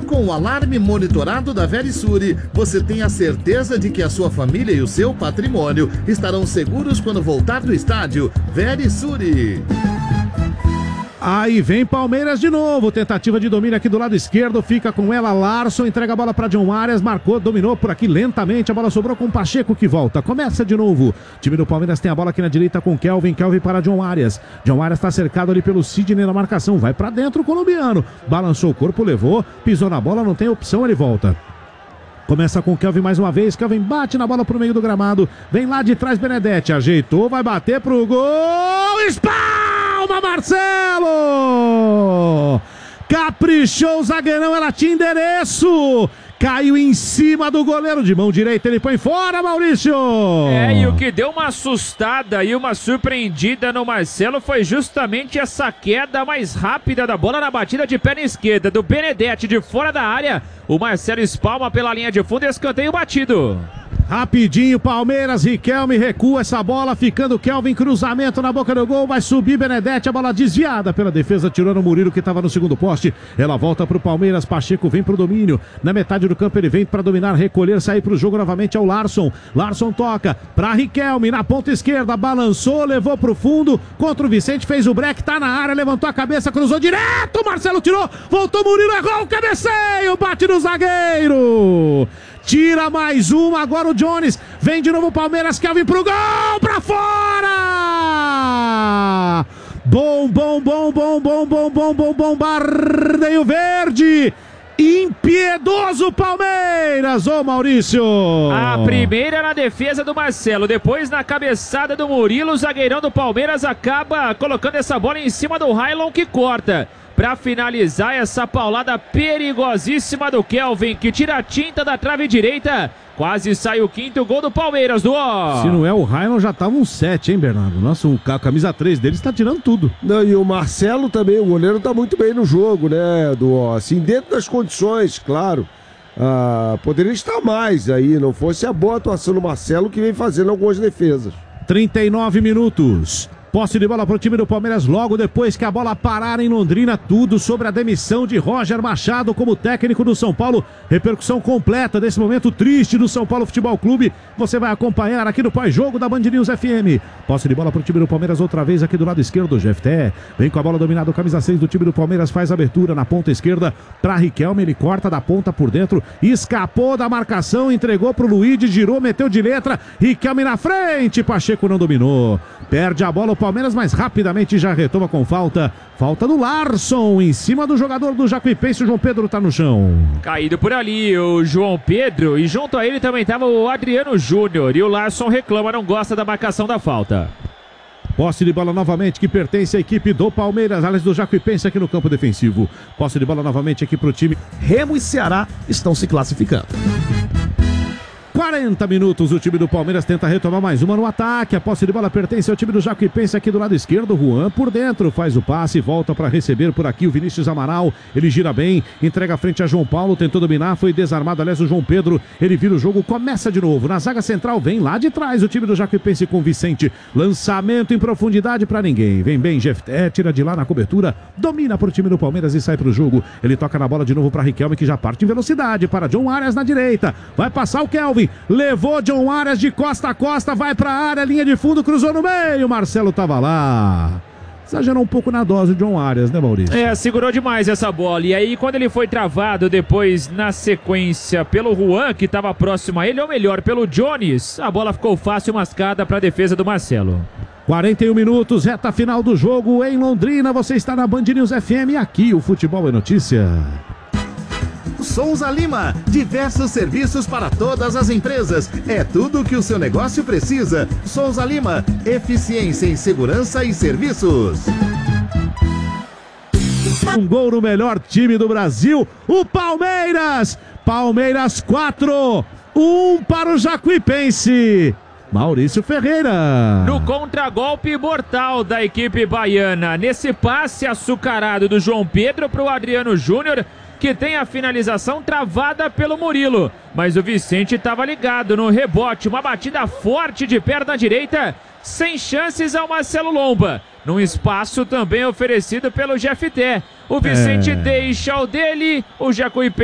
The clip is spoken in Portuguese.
Com o alarme monitorado da Verisure, você tem a certeza de que a sua família e o seu patrimônio estarão seguros quando voltar do estádio. Verisure. Aí vem Palmeiras de novo, tentativa de domínio aqui do lado esquerdo, fica com ela Larson, entrega a bola para John Arias, marcou, dominou por aqui lentamente, a bola sobrou com o Pacheco que volta, começa de novo, o time do Palmeiras tem a bola aqui na direita com Kelvin para John Arias está cercado ali pelo Sidney na marcação, vai para dentro o colombiano, balançou o corpo, levou, pisou na bola, não tem opção, ele volta. Começa com o Kelvin mais uma vez, Kelvin bate na bola pro meio do gramado, vem lá de trás Benedetti, ajeitou, vai bater pro gol, espalma Marcelo! Caprichou o zagueirão, ela tinha endereço! Caiu em cima do goleiro de mão direita, ele põe fora, Maurício! E o que deu uma assustada e uma surpreendida no Marcelo foi justamente essa queda mais rápida da bola na batida de perna esquerda do Benedetti de fora da área. O Marcelo espalma pela linha de fundo e escanteio batido. Rapidinho, Palmeiras, Riquelme recua essa bola, ficando Kelvin, cruzamento na boca do gol, vai subir Benedetti, a bola desviada pela defesa, tirando o Murilo que estava no segundo poste, ela volta pro Palmeiras, Pacheco vem pro domínio, na metade do campo ele vem para dominar, recolher, sair pro jogo novamente ao Larson toca pra Riquelme, na ponta esquerda, balançou, levou pro fundo, contra o Vicente, fez o break, tá na área, levantou a cabeça, cruzou direto, Marcelo tirou, voltou Murilo, é gol, cabeceio, bate no zagueiro! Tira mais uma, agora o Jones, vem de novo o Palmeiras, Kelvin pro gol, pra fora! Bom, bombardeio verde, impiedoso Palmeiras, ô Maurício! A primeira na defesa do Marcelo, depois na cabeçada do Murilo, o zagueirão do Palmeiras acaba colocando essa bola em cima do Railon que corta. Para finalizar essa paulada perigosíssima do Kelvin, que tira a tinta da trave direita. Quase sai o quinto gol do Palmeiras, Duó. Se não é o Railon, já tava um 7, hein, Bernardo? Nossa, a camisa 3 dele está tirando tudo. Não, e o Marcelo também, o goleiro tá muito bem no jogo, né, Duó? Assim, dentro das condições, claro. Poderia estar mais aí, não fosse a boa atuação do Marcelo que vem fazendo algumas defesas. 39 minutos. Posse de bola para o time do Palmeiras logo depois que a bola parar em Londrina. Tudo sobre a demissão de Roger Machado como técnico do São Paulo. Repercussão completa desse momento triste do São Paulo Futebol Clube. Você vai acompanhar aqui no pós-jogo da Band News FM. Posse de bola para o time do Palmeiras outra vez aqui do lado esquerdo. O Jefté vem com a bola dominada. O camisa 6 do time do Palmeiras faz abertura na ponta esquerda para Riquelme. Ele corta da ponta por dentro. Escapou da marcação. Entregou para o Luigi. Girou, meteu de letra. Riquelme na frente. Pacheco não dominou. Perde a bola o Palmeiras, mas rapidamente já retoma com falta. Falta do Larson em cima do jogador do Jacuipense. O João Pedro tá no chão. Caído por ali o João Pedro. E junto a ele também estava o Adriano Júnior. E o Larson reclama, não gosta da marcação da falta. Posse de bola novamente que pertence à equipe do Palmeiras, aliás do Jacuipense aqui no campo defensivo. Posse de bola novamente aqui pro time. Remo e Ceará estão se classificando. 40 minutos, o time do Palmeiras tenta retomar mais uma no ataque. A posse de bola pertence ao time do Jacuipense aqui do lado esquerdo. Juan por dentro, faz o passe, volta para receber por aqui o Vinícius Amaral. Ele gira bem, entrega a frente a João Paulo, tentou dominar, foi desarmado, aliás o João Pedro. Ele vira o jogo, começa de novo. Na zaga central, vem lá de trás o time do Jacuipense com Vicente. Lançamento em profundidade para ninguém. Vem bem, Jefté, tira de lá na cobertura, domina para o time do Palmeiras e sai para o jogo. Ele toca na bola de novo para Riquelme, que já parte em velocidade para John Arias na direita. Vai passar o Kelvin. Levou John Arias de costa a costa, vai pra área, linha de fundo, cruzou no meio, Marcelo tava lá. Exagerou um pouco na dose o John Arias, né, Maurício? Segurou demais essa bola. E aí, quando ele foi travado depois, na sequência, pelo Juan, que estava próximo a ele, ou melhor, pelo Jones, a bola ficou fácil mascada para a defesa do Marcelo. 41 minutos, reta final do jogo em Londrina. Você está na Band News FM e aqui o Futebol é Notícia. Souza Lima, diversos serviços para todas as empresas. É tudo o que o seu negócio precisa. Souza Lima, eficiência em segurança e serviços. Um gol no melhor time do Brasil, o Palmeiras. Palmeiras 4, 1 para o Jacuipense. Maurício Ferreira. No contragolpe mortal da equipe baiana. Nesse passe açucarado do João Pedro para o Adriano Júnior, que tem a finalização travada pelo Murilo. Mas o Vicente estava ligado no rebote. Uma batida forte de perna direita, sem chances ao Marcelo Lomba. Num espaço também oferecido pelo Jefté. O Vicente deixa o dele, o Jacuipense